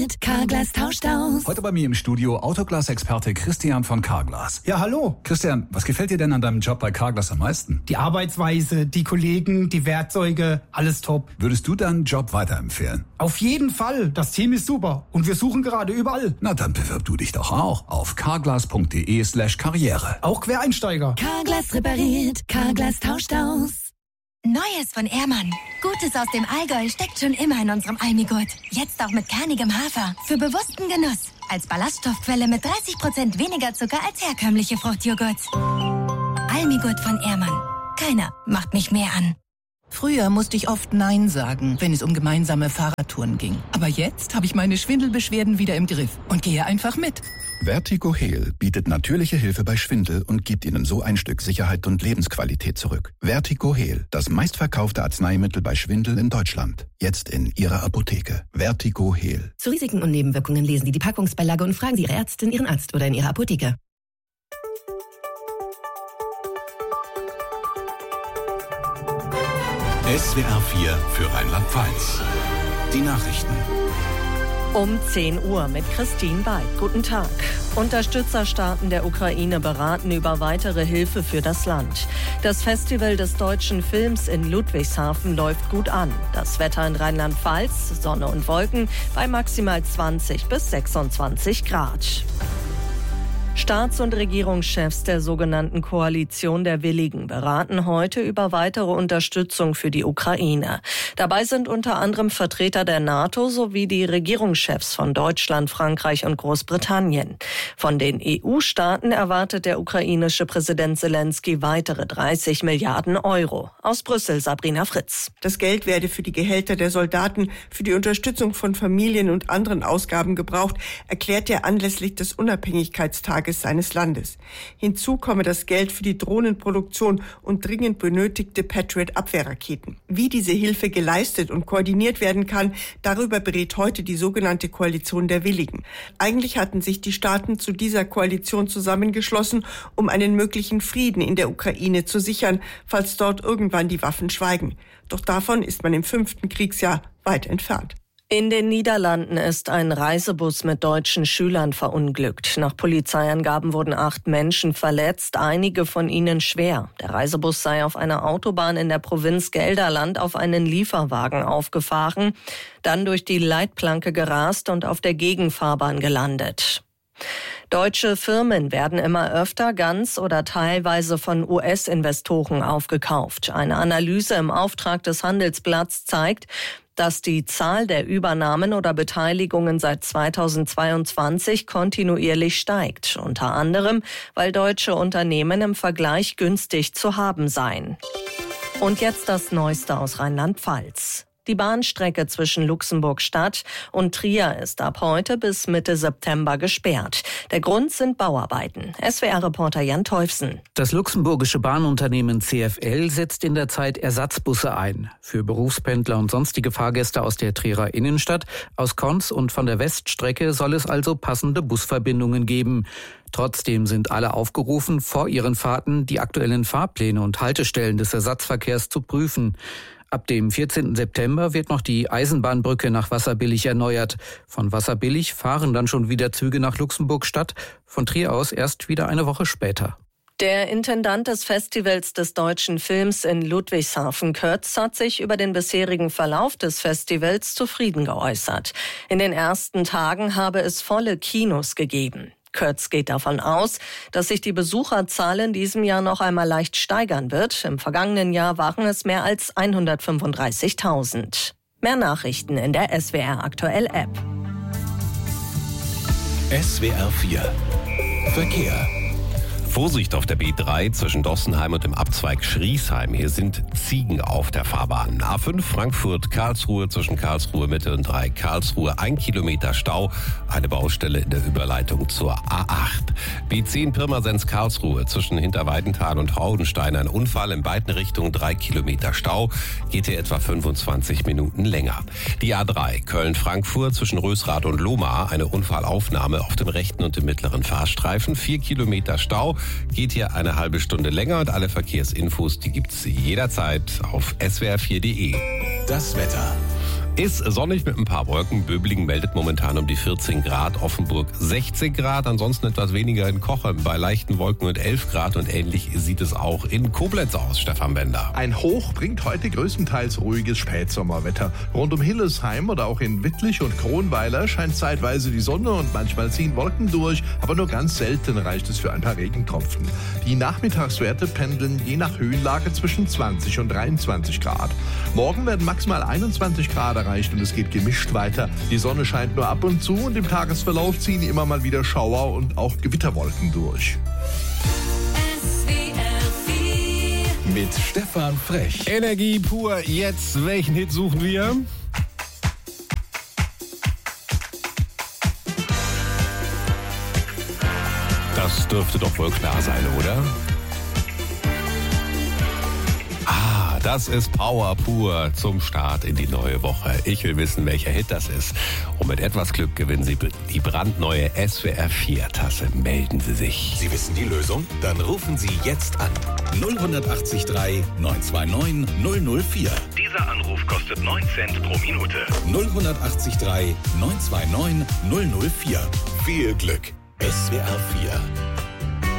repariert, Carglass tauscht aus. Heute bei mir im Studio Autoglas-Experte Christian von Carglass. Ja, hallo. Christian, was gefällt dir denn an deinem Job bei Carglass am meisten? Die Arbeitsweise, die Kollegen, die Werkzeuge, alles top. Würdest du deinen Job weiterempfehlen? Auf jeden Fall. Das Team ist super. Und wir suchen gerade überall. Na, dann bewirb du dich doch auch auf carglass.de/karriere. Auch Quereinsteiger. Carglass repariert, Carglass tauscht aus. Neues von Ehrmann. Gutes aus dem Allgäu steckt schon immer in unserem Almigurt. Jetzt auch mit kernigem Hafer. Für bewussten Genuss. Als Ballaststoffquelle mit 30% weniger Zucker als herkömmliche Fruchtjoghurts. Almigurt von Ehrmann. Keiner macht mich mehr an. Früher musste ich oft Nein sagen, wenn es um gemeinsame Fahrradtouren ging. Aber jetzt habe ich meine Schwindelbeschwerden wieder im Griff und gehe einfach mit. Vertigo Heal bietet natürliche Hilfe bei Schwindel und gibt Ihnen so ein Stück Sicherheit und Lebensqualität zurück. Vertigo Heal, das meistverkaufte Arzneimittel bei Schwindel in Deutschland. Jetzt in Ihrer Apotheke. Vertigo Heal. Zu Risiken und Nebenwirkungen lesen Sie die Packungsbeilage und fragen Sie Ihre Ärztin, Ihren Arzt oder in Ihrer Apotheke. SWR 4 für Rheinland-Pfalz. Die Nachrichten. Um 10 Uhr mit Christine Beid. Guten Tag. Unterstützerstaaten der Ukraine beraten über weitere Hilfe für das Land. Das Festival des deutschen Films in Ludwigshafen läuft gut an. Das Wetter in Rheinland-Pfalz, Sonne und Wolken bei maximal 20 bis 26 Grad. Staats- und Regierungschefs der sogenannten Koalition der Willigen beraten heute über weitere Unterstützung für die Ukraine. Dabei sind unter anderem Vertreter der NATO sowie die Regierungschefs von Deutschland, Frankreich und Großbritannien. Von den EU-Staaten erwartet der ukrainische Präsident Zelensky weitere 30 Milliarden Euro. Aus Brüssel Sabrina Fritz. Das Geld werde für die Gehälter der Soldaten, für die Unterstützung von Familien und anderen Ausgaben gebraucht, erklärt er anlässlich des Unabhängigkeitstages seines Landes. Hinzu komme das Geld für die Drohnenproduktion und dringend benötigte Patriot-Abwehrraketen. Wie diese Hilfe geleistet und koordiniert werden kann, darüber berät heute die sogenannte Koalition der Willigen. Eigentlich hatten sich die Staaten zu dieser Koalition zusammengeschlossen, um einen möglichen Frieden in der Ukraine zu sichern, falls dort irgendwann die Waffen schweigen. Doch davon ist man im 5. Kriegsjahr weit entfernt. In den Niederlanden ist ein Reisebus mit deutschen Schülern verunglückt. Nach Polizeiangaben wurden 8 Menschen verletzt, einige von ihnen schwer. Der Reisebus sei auf einer Autobahn in der Provinz Gelderland auf einen Lieferwagen aufgefahren, dann durch die Leitplanke gerast und auf der Gegenfahrbahn gelandet. Deutsche Firmen werden immer öfter ganz oder teilweise von US-Investoren aufgekauft. Eine Analyse im Auftrag des Handelsblatts zeigt, dass die Zahl der Übernahmen oder Beteiligungen seit 2022 kontinuierlich steigt. Unter anderem, weil deutsche Unternehmen im Vergleich günstig zu haben seien. Und jetzt das Neueste aus Rheinland-Pfalz. Die Bahnstrecke zwischen Luxemburg-Stadt und Trier ist ab heute bis Mitte September gesperrt. Der Grund sind Bauarbeiten. SWR-Reporter Jan Teufsen. Das luxemburgische Bahnunternehmen CFL setzt in der Zeit Ersatzbusse ein. Für Berufspendler und sonstige Fahrgäste aus der Trierer Innenstadt, aus Konz und von der Weststrecke soll es also passende Busverbindungen geben. Trotzdem sind alle aufgerufen, vor ihren Fahrten die aktuellen Fahrpläne und Haltestellen des Ersatzverkehrs zu prüfen. Ab dem 14. September wird noch die Eisenbahnbrücke nach Wasserbillig erneuert. Von Wasserbillig fahren dann schon wieder Züge nach Luxemburg-Stadt, von Trier aus erst wieder eine Woche später. Der Intendant des Festivals des deutschen Films in Ludwigshafen, Kötz, hat sich über den bisherigen Verlauf des Festivals zufrieden geäußert. In den ersten Tagen habe es volle Kinos gegeben. Kötz geht davon aus, dass sich die Besucherzahl in diesem Jahr noch einmal leicht steigern wird. Im vergangenen Jahr waren es mehr als 135.000. Mehr Nachrichten in der SWR Aktuell App. SWR 4 Verkehr. Vorsicht auf der B3 zwischen Dossenheim und dem Abzweig Schriesheim. Hier sind Ziegen auf der Fahrbahn. A5 Frankfurt-Karlsruhe zwischen Karlsruhe Mitte und Dreieck Karlsruhe. 1 Kilometer Stau. Eine Baustelle in der Überleitung zur A8. B10 Pirmasens-Karlsruhe zwischen Hinterweidenthal und Haudenstein. Ein Unfall in beiden Richtungen. 3 Kilometer Stau. Geht hier etwa 25 Minuten länger. Die A3 Köln-Frankfurt zwischen Rösrath und Lohmar. Eine Unfallaufnahme auf dem rechten und dem mittleren Fahrstreifen. 4 Kilometer Stau. Geht hier eine halbe Stunde länger und alle Verkehrsinfos, die gibt's jederzeit auf swr4.de. Das Wetter. Ist sonnig mit ein paar Wolken. Böblingen meldet momentan um die 14 Grad, Offenburg 16 Grad, ansonsten etwas weniger in Cochem bei leichten Wolken und 11 Grad und ähnlich sieht es auch in Koblenz aus, Stefan Bender. Ein Hoch bringt heute größtenteils ruhiges Spätsommerwetter. Rund um Hillesheim oder auch in Wittlich und Kronweiler scheint zeitweise die Sonne und manchmal ziehen Wolken durch, aber nur ganz selten reicht es für ein paar Regentropfen. Die Nachmittagswerte pendeln je nach Höhenlage zwischen 20 und 23 Grad. Morgen werden maximal 21 Grad erreicht und es geht gemischt weiter. Die Sonne scheint nur ab und zu und im Tagesverlauf ziehen immer mal wieder Schauer und auch Gewitterwolken durch. Mit Stefan Frech. Energie pur, jetzt welchen Hit suchen wir? Das dürfte doch wohl klar sein, oder? Das ist Power pur zum Start in die neue Woche. Ich will wissen, welcher Hit das ist. Und mit etwas Glück gewinnen Sie die brandneue SWR 4-Tasse. Melden Sie sich. Sie wissen die Lösung? Dann rufen Sie jetzt an. 0183 929 004. Dieser Anruf kostet 9 Cent pro Minute. 0183 929 004. Viel Glück. SWR 4